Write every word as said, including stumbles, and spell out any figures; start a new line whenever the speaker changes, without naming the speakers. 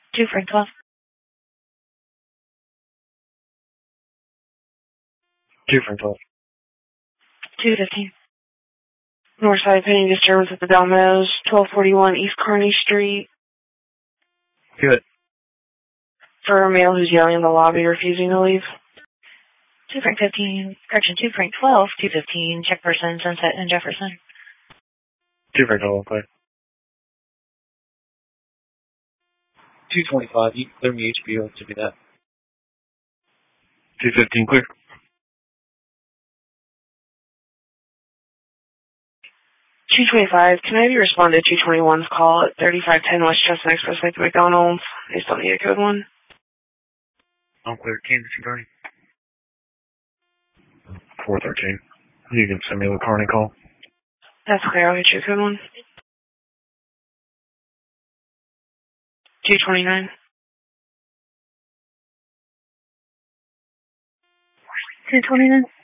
two Frank twelve.
two Frank twelve.
two fifteen. Northside pending disturbance at the Domino's, twelve forty-one East Kearney Street.
Good.
For a male who's yelling in the lobby, refusing to leave.
two Frank fifteen, correction, two Frank twelve, two fifteen, check person, Sunset and Jefferson.
two Frank twelve, clear.
two twenty-five, you can clear me H B O to do that.
two fifteen, clear.
two twenty-five, can I have you respond to two twenty-one's call at thirty-five ten West Chestnut Expressway to McDonald's? They still need a code one.
I'm clear, Kansas and Kearney. four thirteen. You can send me the Kearney call.
That's clear, I'll get you a code one. two twenty-nine.
two twenty-nine.